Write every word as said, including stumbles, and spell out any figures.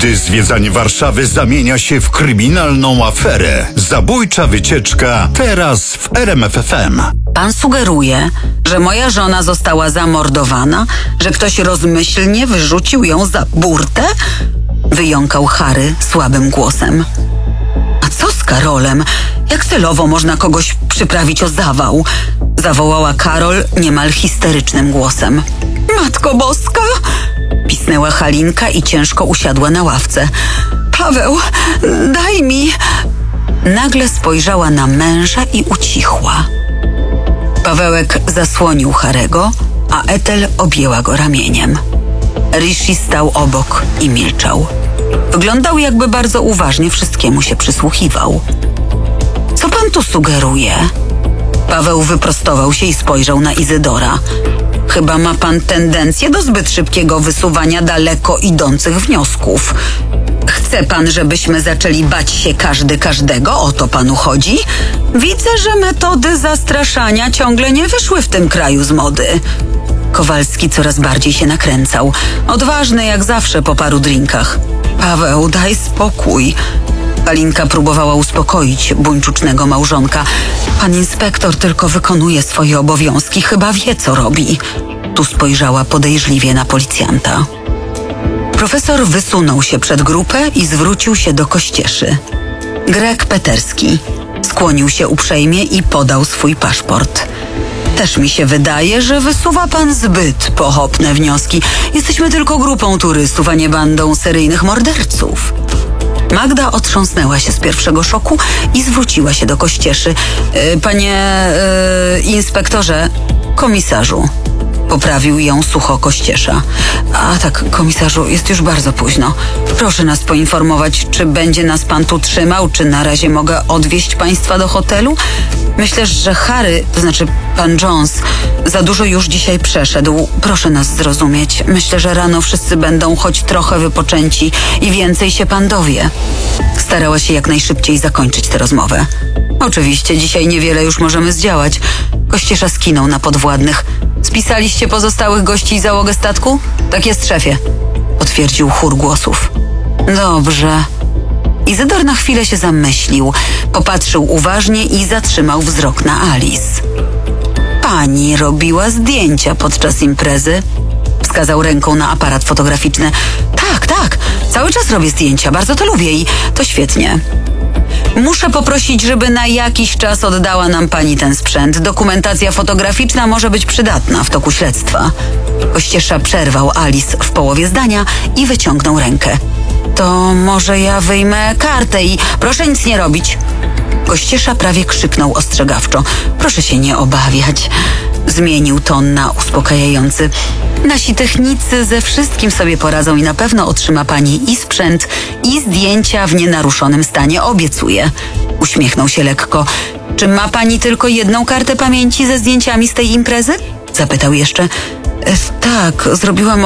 Gdy zwiedzanie Warszawy zamienia się w kryminalną aferę. Zabójcza wycieczka teraz w R M F F M. Pan sugeruje, że moja żona została zamordowana, że ktoś rozmyślnie wyrzucił ją za burtę? Wyjąkał Harry słabym głosem. A co z Karolem? Jak celowo można kogoś przyprawić o zawał? Zawołała Karol niemal histerycznym głosem. Matko Boska! Pisnęła Halinka i ciężko usiadła na ławce. Paweł, daj mi... Nagle spojrzała na męża i ucichła. Pawełek zasłonił Harego, a Ethel objęła go ramieniem. Rishi stał obok i milczał. Wyglądał, jakby bardzo uważnie wszystkiemu się przysłuchiwał. Co pan tu sugeruje? Paweł wyprostował się i spojrzał na Izydora. Chyba ma pan tendencję do zbyt szybkiego wysuwania daleko idących wniosków. Chce pan, żebyśmy zaczęli bać się każdy każdego? O to panu chodzi? Widzę, że metody zastraszania ciągle nie wyszły w tym kraju z mody. Kowalski coraz bardziej się nakręcał. Odważny jak zawsze po paru drinkach. Paweł, daj spokój. Halinka próbowała uspokoić buńczucznego małżonka. Pan inspektor tylko wykonuje swoje obowiązki, chyba wie, co robi. Tu spojrzała podejrzliwie na policjanta. Profesor wysunął się przed grupę i zwrócił się do Kościeszy. Greg Peterski skłonił się uprzejmie i podał swój paszport. Też mi się wydaje, że wysuwa pan zbyt pochopne wnioski. Jesteśmy tylko grupą turystów, a nie bandą seryjnych morderców. Magda otrząsnęła się z pierwszego szoku i zwróciła się do Kościeszy. Yy, panie yy, inspektorze, komisarzu. Poprawił ją sucho Kościesza. A tak, komisarzu, jest już bardzo późno. Proszę nas poinformować, czy będzie nas pan tu trzymał, czy na razie mogę odwieźć państwa do hotelu? Myślę, że Harry, to znaczy pan Jones, za dużo już dzisiaj przeszedł. Proszę nas zrozumieć. Myślę, że rano wszyscy będą choć trochę wypoczęci i więcej się pan dowie. Starała się jak najszybciej zakończyć tę rozmowę. Oczywiście, dzisiaj niewiele już możemy zdziałać. Kościesza skinął na podwładnych. Spisaliście pozostałych gości i załogę statku? Tak jest, szefie. Potwierdził chór głosów. Dobrze. Izydor na chwilę się zamyślił. Popatrzył uważnie i zatrzymał wzrok na Alice. Pani robiła zdjęcia podczas imprezy? Wskazał ręką na aparat fotograficzny. Tak, tak. Cały czas robię zdjęcia. Bardzo to lubię i to świetnie. Muszę poprosić, żeby na jakiś czas oddała nam pani ten sprzęt. Dokumentacja fotograficzna może być przydatna w toku śledztwa. Kościesza przerwał Alice w połowie zdania i wyciągnął rękę. To może ja wyjmę kartę i proszę nic nie robić. Kościesza prawie krzyknął ostrzegawczo. Proszę się nie obawiać. Zmienił ton na uspokajający. Nasi technicy ze wszystkim sobie poradzą i na pewno otrzyma pani i sprzęt, i zdjęcia w nienaruszonym stanie, obiecuję. Uśmiechnął się lekko. Czy ma pani tylko jedną kartę pamięci ze zdjęciami z tej imprezy? Zapytał jeszcze. E, tak, zrobiłam